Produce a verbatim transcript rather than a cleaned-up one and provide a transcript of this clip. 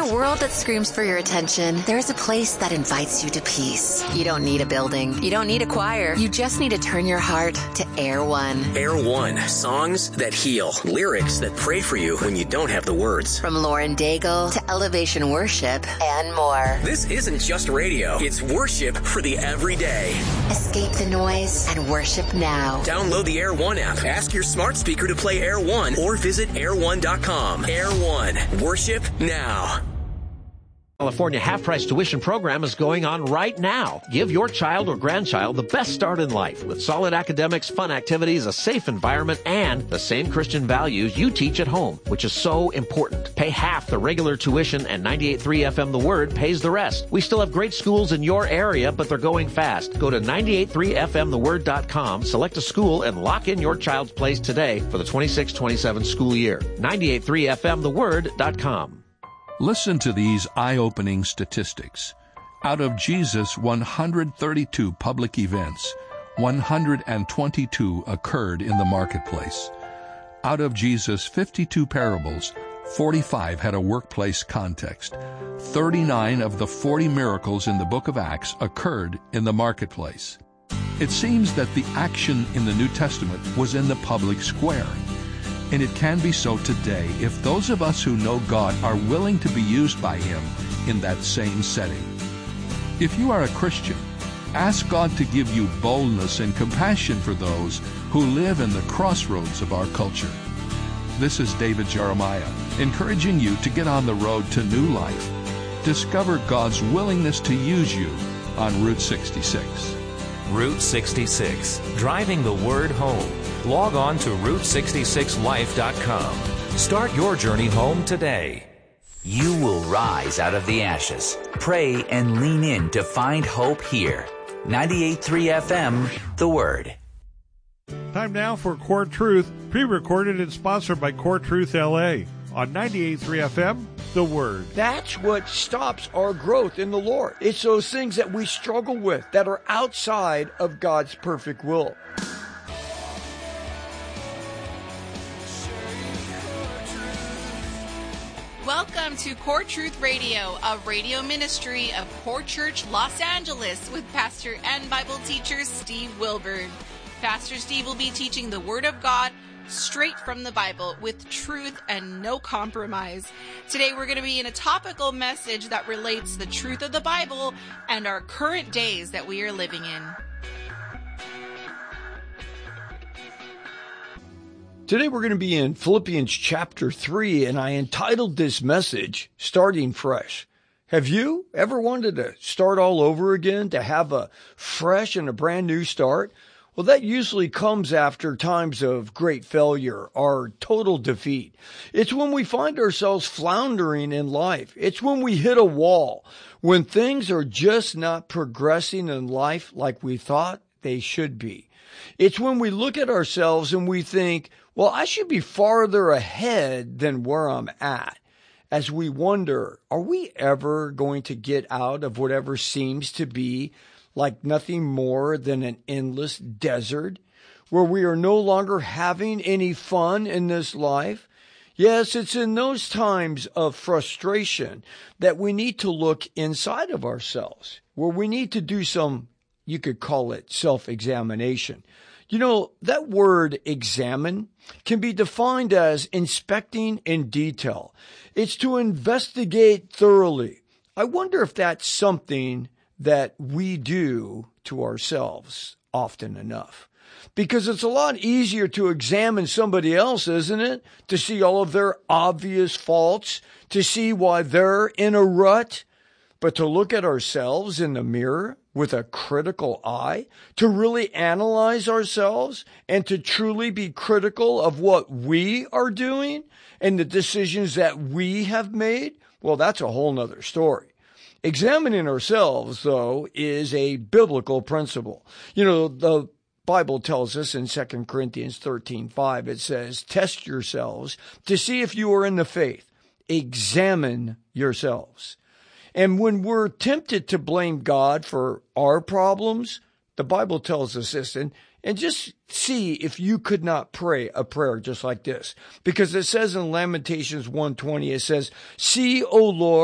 a world that screams for your attention, there is a place that invites you to peace. You don't need a building. You don't need a choir. You just need to turn your heart to Air One. Air One. Songs that heal. Lyrics that pray for you when you don't have the words. From Lauren Daigle to Elevation Worship and more. This isn't just radio. It's worship for the everyday. Escape the noise and worship now. Download the Air One app. Ask your smart speaker to play Air One or visit air one dot com. Air One. Worship now. California half-price tuition program is going on right now. Give your child or grandchild the best start in life with solid academics, fun activities, a safe environment, and the same Christian values you teach at home, which is so important. Pay half the regular tuition and ninety-eight point three F M The Word pays the rest. We still have great schools in your area, but they're going fast. Go to ninety-eight point three F M the word dot com, select a school, and lock in your child's place today for the twenty-six twenty-seven school year. ninety-eight point three F M the word dot com. Listen to these eye-opening statistics. Out of Jesus' one hundred thirty-two public events, one hundred twenty-two occurred in the marketplace. Out of Jesus' fifty-two parables, forty-five had a workplace context. thirty-nine of the forty miracles in the book of Acts occurred in the marketplace. It seems that the action in the New Testament was in the public square. And it can be so today if those of us who know God are willing to be used by Him in that same setting. If you are a Christian, ask God to give you boldness and compassion for those who live in the crossroads of our culture. This is David Jeremiah, encouraging you to get on the road to new life. Discover God's willingness to use you on Route sixty-six. Route sixty-six, driving the word home. Log on to route sixty-six life dot com. Start your journey home today. You will rise out of the ashes. Pray and lean in to find hope here. ninety-eight point three F M, The Word. Time now for Core Truth, pre-recorded and sponsored by Core Truth L A on ninety-eight point three F M, The Word. That's what stops our growth in the Lord. It's those things that we struggle with that are outside of God's perfect will. Welcome to Core Truth Radio, a radio ministry of Core Church Los Angeles with pastor and Bible teacher Steve Wilburn. Pastor Steve will be teaching the Word of God straight from the Bible with truth and no compromise. Today we're going to be in a topical message that relates the truth of the Bible and our current days that we are living in. Today we're going to be in Philippians chapter three, and I entitled this message, Starting Fresh. Have you ever wanted to start all over again, to have a fresh and a brand new start? Well, that usually comes after times of great failure or total defeat. It's when we find ourselves floundering in life. It's when we hit a wall, when things are just not progressing in life like we thought they should be. It's when we look at ourselves and we think, well, I should be farther ahead than where I'm at. As we wonder, are we ever going to get out of whatever seems to be like nothing more than an endless desert, where we are no longer having any fun in this life? Yes, it's in those times of frustration that we need to look inside of ourselves, where we need to do some, you could call it self-examination. You know, that word examine can be defined as inspecting in detail. It's to investigate thoroughly. I wonder if that's something that we do to ourselves often enough. Because it's a lot easier to examine somebody else, isn't it? To see all of their obvious faults, to see why they're in a rut. But to look at ourselves in the mirror with a critical eye, to really analyze ourselves and to truly be critical of what we are doing and the decisions that we have made, well, that's a whole nother story. Examining ourselves, though, is a biblical principle. You know, the Bible tells us in Second Corinthians thirteen five, it says, test yourselves to see if you are in the faith. Examine yourselves. And when we're tempted to blame God for our problems, the Bible tells us this, and, and just see if you could not pray a prayer just like this. Because it says in Lamentations one twenty, it says, see, O Lord,